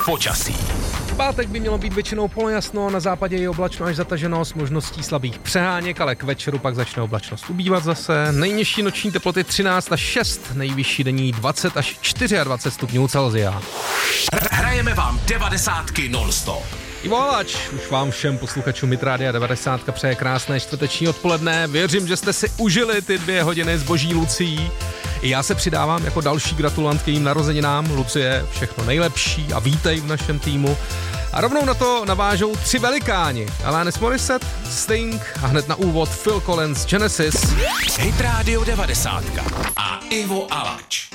počasí. V pátek by mělo být většinou polojasno, na západě je oblačno až zataženo s možností slabých přeháněk, ale k večeru pak začne oblačnost ubývat zase. Nejnižší noční teploty 13 až 6, nejvyšší denní 20 až 24 stupňů Celsia. Hrajeme vám 90 non-stop. Ivo Alač, už vám všem posluchačům Hit Rádia 90 přeje krásné čtvrteční odpoledne. Věřím, že jste si užili ty 2 hodiny s boží Lucií. I já se přidávám jako další gratulant k jejím narozeninám. Lucie, všechno nejlepší a vítej v našem týmu. A rovnou na to navážou 3 velikáni. Alanis Morissette, Sting a hned na úvod Phil Collins, Genesis. Hit Radio 90 a Ivo Alač.